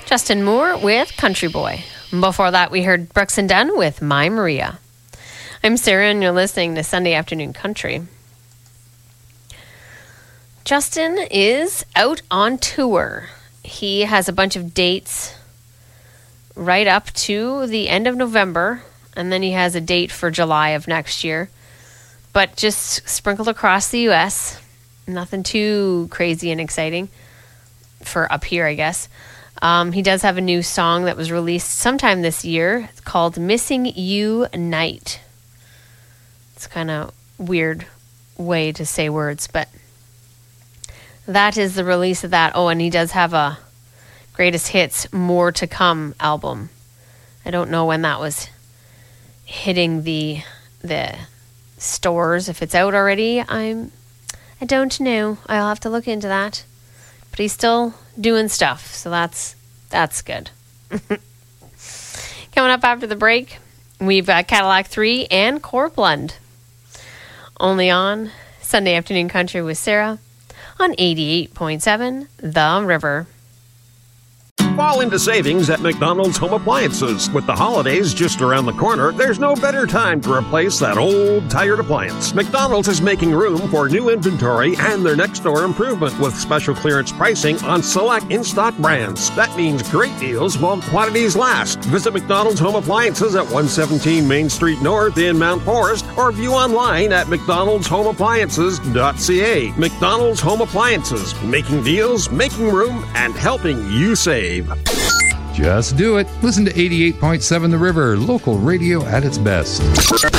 Justin Moore with Country Boy. Before that, we heard Brooks and Dunn with My Maria. I'm Sarah, and you're listening to Sunday Afternoon Country. Justin is out on tour. He has a bunch of dates right up to the end of November, and then he has a date for July of next year. But just sprinkled across the U.S., nothing too crazy and exciting for up here, I guess. He does have a new song that was released sometime this year. It's called Missing You Night. It's kind of weird way to say words, but that is the release of that. Oh, and he does have a Greatest Hits More to Come album. I don't know when that was hitting the stores. If it's out already, I don't know. I'll have to look into that. But he's still doing stuff, so that's good. Coming up after the break, we've got Cadillac 3 and Corpland. Only on Sunday Afternoon Country with Sarah on 88.7 The River. Fall into savings at McDonald's Home Appliances. With the holidays just around the corner, there's no better time to replace that old, tired appliance. McDonald's is making room for new inventory and their next door improvement with special clearance pricing on select in-stock brands. That means great deals while quantities last. Visit McDonald's Home Appliances at 117 Main Street North in Mount Forest or view online at mcdonaldshomeappliances.ca. McDonald's Home Appliances, making deals, making room, and helping you save. Just do it. Listen to 88.7 The River, local radio at its best.